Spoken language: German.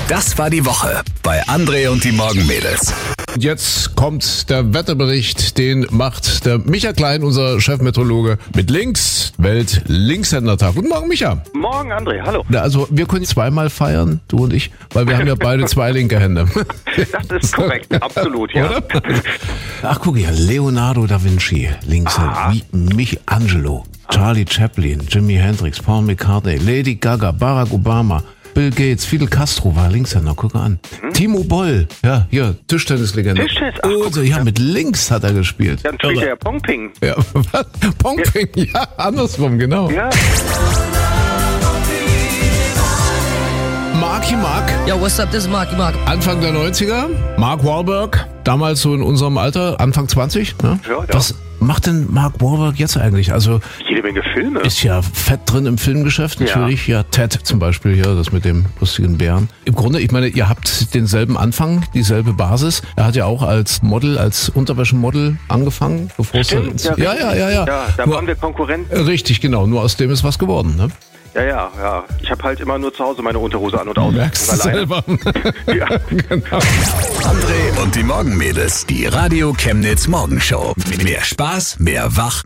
Das war die Woche bei André und die Morgenmädels. Jetzt kommt der Wetterbericht, den macht der Micha Klein, unser Chefmeteorologe, mit Links, Welt-Linkshändertag. Guten Morgen, Micha. Morgen, André, hallo. Also wir können zweimal feiern, du und ich, weil wir haben ja beide zwei linke Hände. Das ist korrekt, absolut, ja. Oder? Ach, guck hier, Leonardo da Vinci, Linkshänder, Michelangelo, Charlie Chaplin, Jimi Hendrix, Paul McCartney, Lady Gaga, Barack Obama, Bill Gates, Fidel Castro war Linkshänder, guck an. Timo Boll, ja, hier, Tischtennislegende. Tischtennis, ach, Oh, so, ja, mit links hat er gespielt. Dann spielt er ja Pongping. Ja, was? Pongping, ja, andersrum, genau. Ja. Marky Mark, Yo, what's up? This is Marky Mark. Anfang der 90er, Mark Wahlberg, damals so in unserem Alter, Anfang 20. Ne? Ja. Was macht denn Mark Wahlberg jetzt eigentlich? Also Jede Menge Filme. ist ja fett drin im Filmgeschäft natürlich. Ja, Ted zum Beispiel hier, das mit dem lustigen Bären. Im Grunde, ich meine, ihr habt denselben Anfang, dieselbe Basis. Er hat ja auch als Model, als Unterwäschemodel angefangen, bevor es Stimmt, ja. Ja, da Nur- waren wir Konkurrenten. Richtig, genau. Nur aus dem ist was geworden, ne? Ja. Ich habe halt immer nur zu Hause meine Unterhose an und aus. Merkst du selber. Ja. Genau. André und die Morgenmädels, die Radio Chemnitz Morgenshow. Mehr Spaß, mehr Wach.